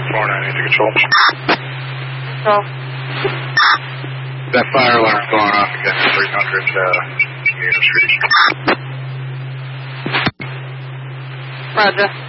49 to control. Control. That fire alarm's going off again at 300 Union Street. Roger.